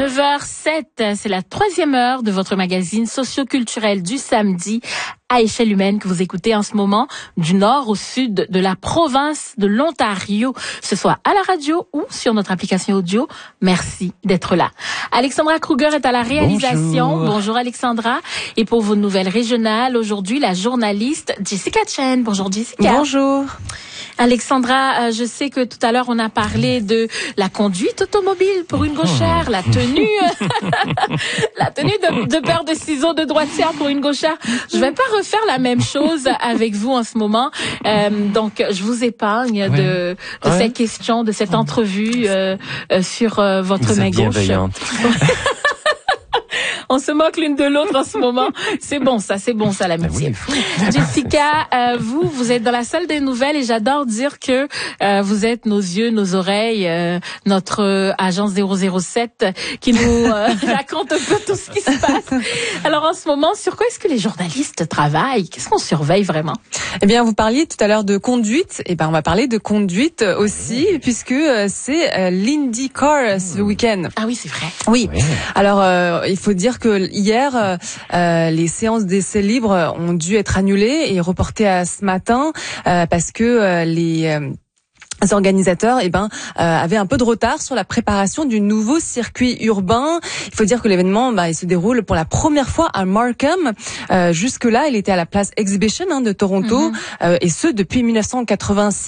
9h07, c'est la 3e heure de votre magazine socio-culturel du samedi à échelle humaine que vous écoutez en ce moment du nord au sud de la province de l'Ontario, ce soit à la radio ou sur notre application audio. Merci d'être là. Alexandra Kruger est à la réalisation. Bonjour Alexandra. Et pour vos nouvelles régionales, aujourd'hui, la journaliste Jessica Chen. Bonjour Jessica. Bonjour. Alexandra, je sais que tout à l'heure on a parlé de la conduite automobile pour une gauchère, la tenue de paire de ciseaux de droitière pour une gauchère. Je vais pas refaire la même chose avec vous en ce moment, donc je vous épargne de cette question, de cette entrevue sur votre main gauche. On se moque l'une de l'autre en ce moment. C'est bon ça l'amitié. Jessica, vous êtes dans la salle des nouvelles et j'adore dire que vous êtes nos yeux, nos oreilles, notre agence 007 qui nous raconte un peu tout ce qui se passe. Alors en ce moment, sur quoi est-ce que les journalistes travaillent? Qu'est-ce qu'on surveille vraiment? Eh bien, vous parliez tout à l'heure de conduite. Eh ben, on va parler de conduite aussi, puisque c'est l'IndyCar ce week-end. Ah oui, c'est vrai. Oui. Alors, il faut dire que hier, les séances d'essais libres ont dû être annulées et reportées à ce matin parce que les organisateurs avaient un peu de retard sur la préparation du nouveau circuit urbain. Il faut dire que l'événement il se déroule pour la première fois à Markham. Jusque-là, il était à la place Exhibition de Toronto et ce depuis 1986.